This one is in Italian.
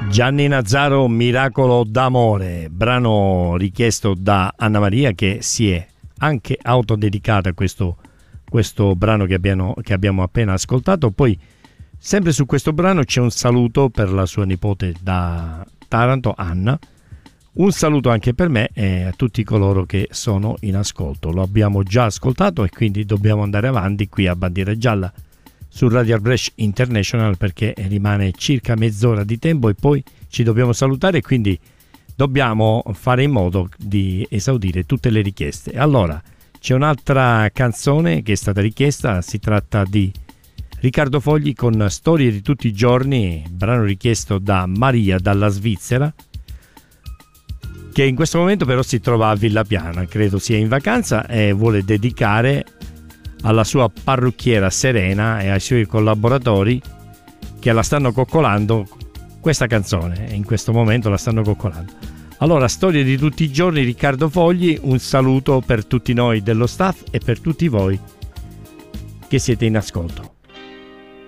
Gianni Nazzaro, Miracolo d'amore, brano richiesto da Anna Maria, che si è anche autodedicata a questo brano che abbiamo appena ascoltato. Poi sempre su questo brano c'è un saluto per la sua nipote da Taranto, Anna. Un saluto anche per me e a tutti coloro che sono in ascolto. Lo abbiamo già ascoltato e quindi dobbiamo andare avanti qui a Bandiera Gialla su Radio Brescia International, perché rimane circa mezz'ora di tempo e poi ci dobbiamo salutare, quindi dobbiamo fare in modo di esaudire tutte le richieste. Allora, c'è un'altra canzone che è stata richiesta, si tratta di Riccardo Fogli con Storie di tutti i giorni, brano richiesto da Maria dalla Svizzera, che in questo momento però si trova a Villa Piana, credo sia in vacanza, e vuole dedicare alla sua parrucchiera Serena e ai suoi collaboratori che la stanno coccolando questa canzone, e in questo momento la stanno coccolando. Allora, Storie di tutti i giorni, Riccardo Fogli, un saluto per tutti noi dello staff e per tutti voi che siete in ascolto.